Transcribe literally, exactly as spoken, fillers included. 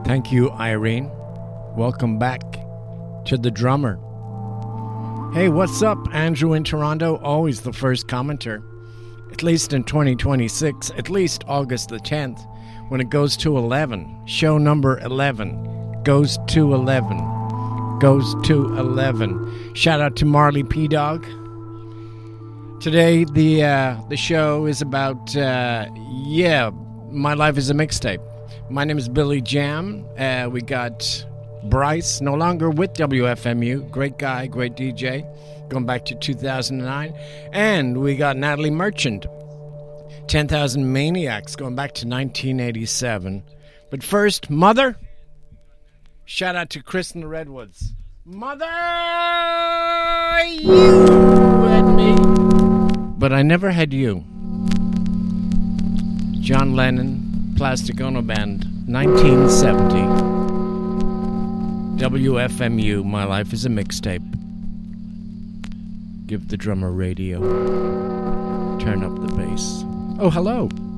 Thank you, Irene. Welcome back to The Drummer. Hey, what's up? Andrew in Toronto, always the first commenter. At least in twenty twenty-six, at least August the tenth, when it goes to eleven. Show number eleven goes to eleven. Goes to eleven. Shout out to Marley P Dog. Today, the uh, the show is about, uh, yeah, my life is a mixtape. My name is Billy Jam. Uh, we got Bryce, no longer with W F M U. Great guy, great D J, going back to two thousand nine. And we got Natalie Merchant, ten thousand Maniacs, going back to nineteen eighty-seven. But first, Mother. Shout out to Chris in the Redwoods. Mother, you had me, but I never had you. John Lennon, Plastic Ono Band, nineteen seventy. W F M U, My Life is a Mixtape. Give the drummer radio. Turn up the bass. Oh, hello.